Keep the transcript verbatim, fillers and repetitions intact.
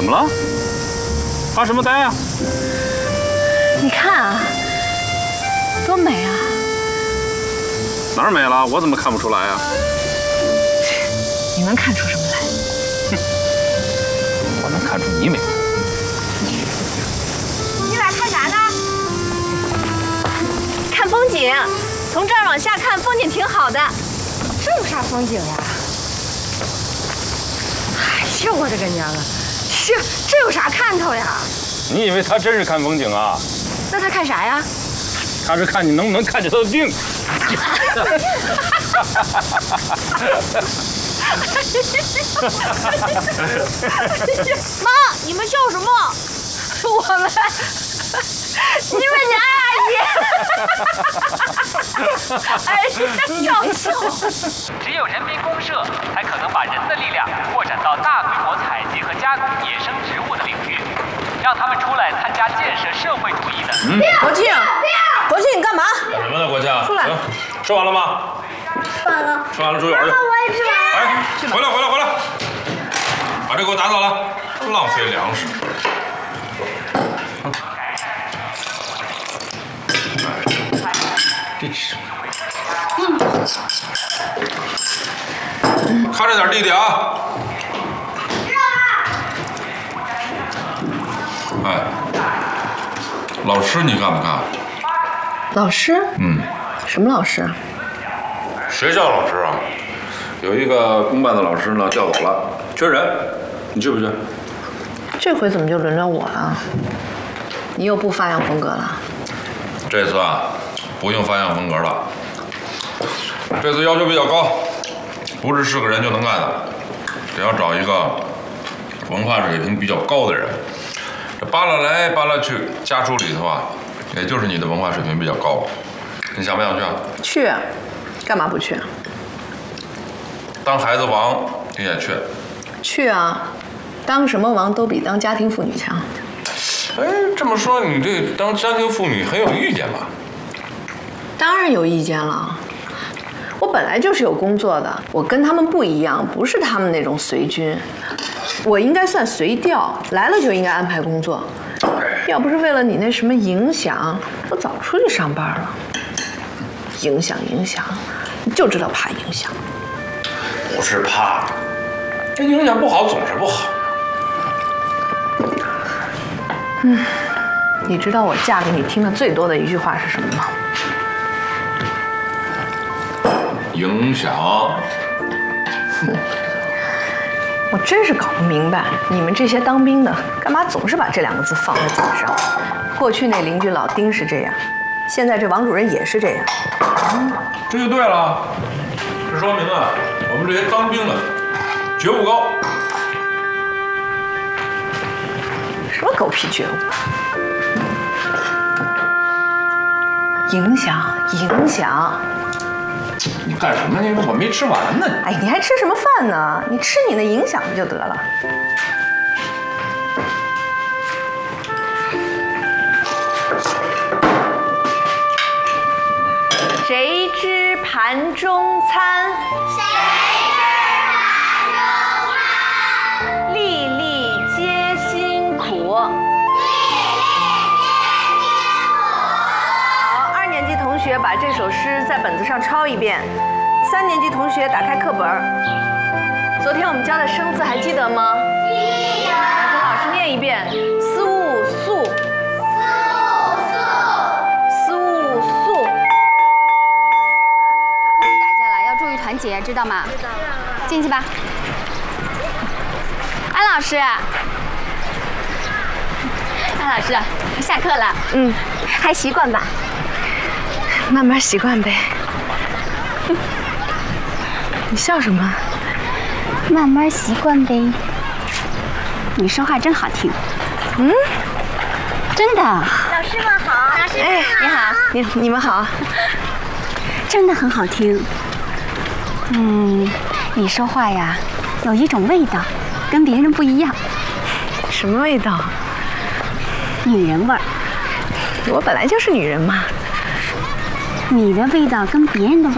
么了？发什么呆啊？ 你看啊，多美啊！ 哪儿美了？我怎么看不出来啊？ 你能看出什么来？ 哼，我能看出你美。 你俩看啥呢？看风景，从这儿往下看，风景挺好的。 这有啥风景呀？哎呀，我的个娘啊！这这有啥看头呀？ 你以为他真是看风景啊？ 那他看啥呀？ 他是看你能不能看见他的病。 妈，你们笑什么？我们，你们俩阿姨，哎呀，笑死！ 只有人民公社才可能把人的力量扩展到大规模采集和加工野生植物的领域，让他们出来参加建设社会主义的。 嗯，国庆，国庆，你干嘛？ 干什么呢，国庆？ 出来。 吃完了吗？ 吃完了。 吃完了，出去玩去。 我也吃完了。 哎，回来，回来，回来！把这给我打扫了，浪费粮食。真是。看着点，弟弟啊！哎，老师你干不干？ 老师？ 嗯。 什么老师？ 学校老师啊，有一个公办的老师呢调走了，缺人，你去不去？ 这回怎么就轮到我了？你又不发扬风格了？ 这次啊，不用发扬风格了。这次要求比较高，不是是个人就能干的，得要找一个文化水平比较高的人。这扒拉来扒拉去，家属里头啊，也就是你的文化水平比较高。你想不想去啊？ 去，干嘛不去？ 当孩子王你也去？ 去啊，当什么王都比当家庭妇女强。 哎，这么说你对当家庭妇女很有意见吧？ 当然有意见了。我本来就是有工作的，我跟他们不一样，不是他们那种随军，我应该算随调，来了就应该安排工作。要不是为了你那什么影响，我早出去上班了。影响影响，你就知道怕影响。 不是怕，这影响不好总是不好。 嗯，你知道我嫁给你听的最多的一句话是什么吗？ 影响。 嗯，我真是搞不明白，你们这些当兵的干嘛总是把这两个字放在嘴上？过去那邻居老丁是这样，现在这王主任也是这样。 嗯，这就对了，这说明啊，我们这些当兵的觉悟高。 什么狗屁觉悟？影响影响。 你干什么呢？我没吃完呢。 哎，你还吃什么饭呢？你吃你的影响不就得了？谁知盘中餐？ 谁知盘中餐？ 粒粒皆辛苦。 粒粒皆辛苦。 好，二年级同学把这首诗在本子上抄一遍。三年级同学打开课本。昨天我们教的生字还记得吗？ 记得。 来，跟老师念一遍：思务素。 团结，知道吗？知道了。进去吧。安老师，安老师，下课了。 嗯， 还习惯吧？ 慢慢习惯呗。你笑什么？ 慢慢习惯呗。你说话真好听。 嗯， 真的。 老师们好。老师们好。 你好。 你你们好。 真的很好听。嗯，你说话呀，有一种味道，跟别人不一样。 什么味道？ 女人味儿。 我本来就是女人嘛。 你的味道跟别人的味